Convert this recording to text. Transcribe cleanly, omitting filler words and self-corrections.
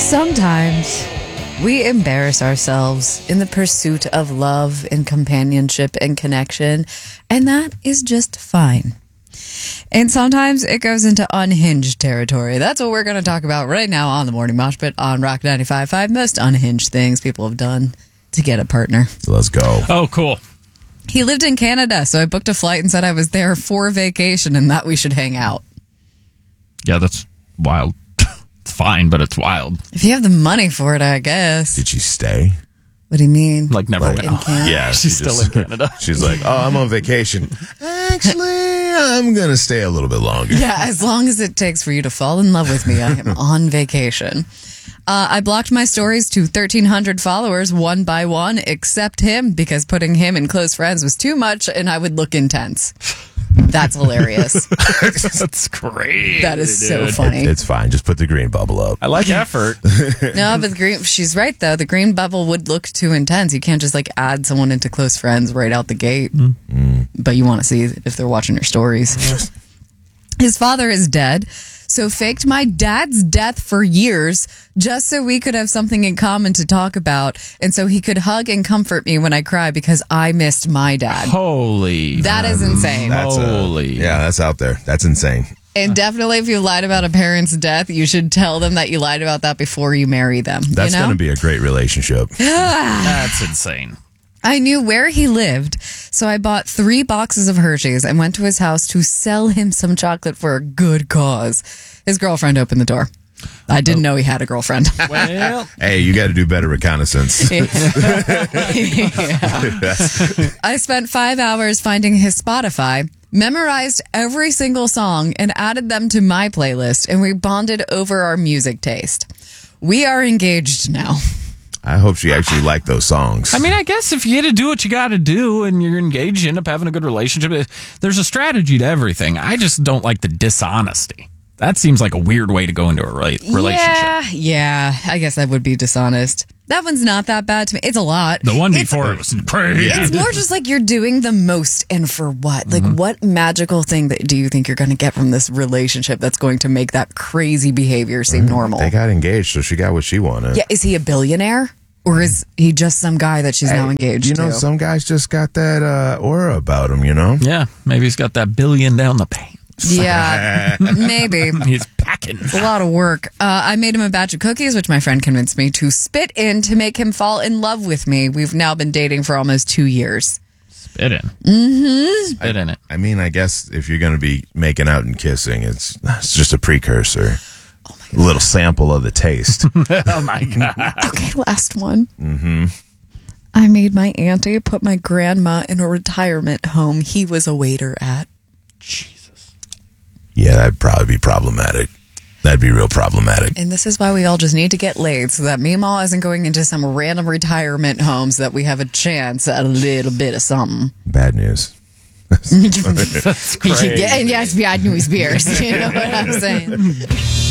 Sometimes we embarrass ourselves in the pursuit of love and companionship and connection, and that is just fine. And sometimes it goes into unhinged territory. That's what we're going to talk about right now on the Morning Mosh Pit on Rock 95.5. Most unhinged things people have done to get a partner. So let's go. Oh, cool. He lived in Canada, so I booked a flight and said I was there for vacation and that we should hang out. Yeah, that's wild. It's fine, but it's wild. If you have the money for it, I guess. Did she stay? What do you mean? Like never went. in Canada? Yeah, She's still in Canada. She's like, oh, I'm on vacation. Actually, I'm going to stay a little bit longer. Yeah, as long as it takes for you to fall in love with me, I am on vacation. I blocked my stories to 1,300 followers one by one, except him, because putting him in close friends was too much and I would look intense. That's hilarious. That's great. That is so funny. It's fine. Just put the green bubble up. I like effort. No, but the green, she's right, though. The green bubble would look too intense. You can't just like add someone into close friends right out the gate. But you want to see if they're watching your stories. His father is dead, so faked my dad's death for years just so we could have something in common to talk about and so he could hug and comfort me when I cry because I missed my dad. Holy. That is insane. That's out there. That's insane. And definitely if you lied about a parent's death, you should tell them that you lied about that before you marry them. That's you know? going to be a great relationship. That's insane. I knew where he lived, so I bought 3 boxes of Hershey's and went to his house to sell him some chocolate for a good cause. His girlfriend opened the door. I didn't know he had a girlfriend. Well, Hey, you got to do better reconnaissance. Yeah. I spent 5 hours finding his Spotify, memorized every single song, and added them to my playlist, and we bonded over our music taste. We are engaged now. I hope she actually liked those songs. I mean, I guess if you got to do what you got to do and you're engaged, you end up having a good relationship. There's a strategy to everything. I just don't like the dishonesty. That seems like a weird way to go into a relationship. Yeah, I guess that would be dishonest. That one's not that bad to me. It's a lot. The one before it was crazy. It's more just like you're doing the most and for what? Like, what magical thing that do you think you're going to get from this relationship that's going to make that crazy behavior seem normal? They got engaged, so she got what she wanted. Yeah, is he a billionaire? Or is he just some guy that she's now engaged to? Some guys just got that aura about him, Yeah, maybe he's got that billion down the pants. Yeah, maybe. He's packing. It's a lot of work. I made him a batch of cookies, which my friend convinced me to spit in to make him fall in love with me. We've now been dating for almost 2 years. Spit in. Mm-hmm. Spit in it. I mean, I guess if you're going to be making out and kissing, it's just a precursor. Oh my God. A little sample of the taste. Oh, my God. Okay, last one. Mm-hmm. I made my auntie put my grandma in a retirement home he was a waiter at. Yeah, that'd probably be problematic. That'd be real problematic. And this is why we all just need to get laid so that Meemaw isn't going into some random retirement homes that we have a chance at a little bit of something. Bad news. That's crazy. Yeah, and yes, bad news beers. You know what I'm saying?